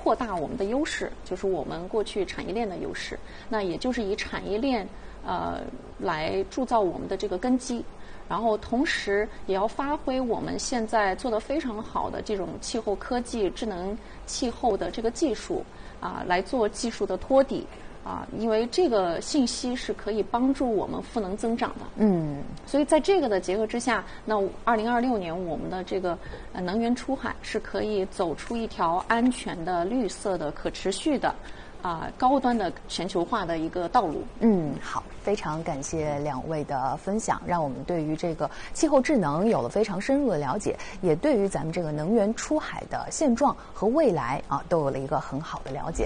扩大我们的优势，就是我们过去产业链的优势。那也就是以产业链来铸造我们的这个根基。然后同时也要发挥我们现在做得非常好的这种气候科技、智能气候的这个技术来做技术的托底因为这个信息是可以帮助我们赋能增长的。所以在这个的结合之下，那2026年我们的这个能源出海是可以走出一条安全的、绿色的、可持续的。高端的全球化的一个道路。 好，非常感谢两位的分享，让我们对于这个气候智能有了非常深入的了解，也对于咱们这个能源出海的现状和未来都有了一个很好的了解。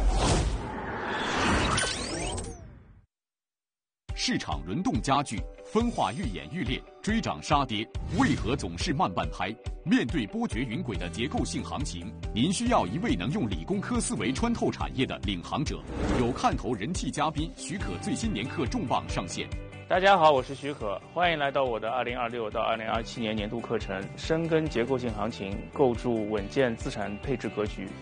市场轮动加剧，分化愈演愈烈，追涨杀跌，为何总是慢半拍？面对波谲云诡的结构性行情，您需要一位能用理工科思维穿透产业的领航者。有看头人气嘉宾许可最新年课重磅上线。 大家好，我是许可，欢迎来到我的2026到2027年年度课程《深耕结构性行情，构筑稳健资产配置格局》。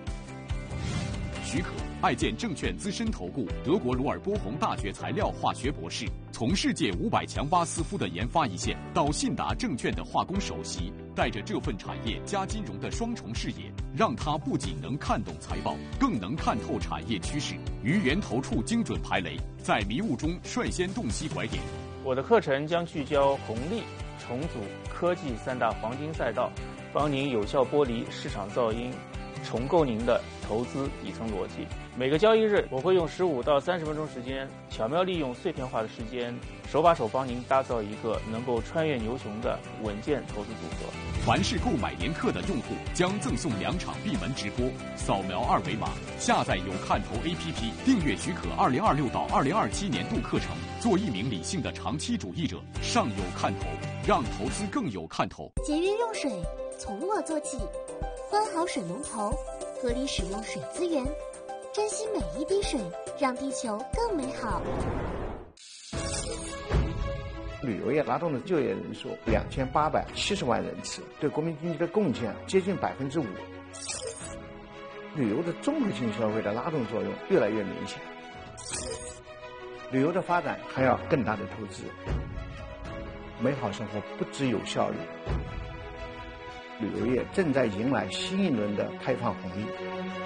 许可，爱建证券资深投顾，德国鲁尔波洪大学材料化学博士，从世界500强巴斯夫的研发一线，到信达证券的化工首席，带着这份产业加金融的双重视野，让他不仅能看懂财报，更能看透产业趋势，于源头处精准排雷，在迷雾中率先洞悉拐点。 我的课程将聚焦红利、重组、科技3大黄金赛道，帮您有效剥离市场噪音，重构您的投资底层逻辑。每个交易日，我会用15到30分钟时间，巧妙利用碎片化的时间，手把手帮您打造一个能够穿越牛熊的稳健投资组合。 凡是购买年课的用户将赠送2场闭门直播，扫描2维码，下载有看头 APP， 订阅许可2026到2027年度课程，做一名理性的长期主义者，上有看头，让投资更有看头。 节约用水，从我做起，关好水龙头，合理使用水资源，珍惜每一滴水，让地球更美好。 旅游业拉动的就业人数2870万人次，对国民经济的贡献接近5%。旅游的综合性消费的拉动作用越来越明显。旅游的发展还要更大的投资。美好生活不只有效率，旅游业正在迎来新一轮的开放红利。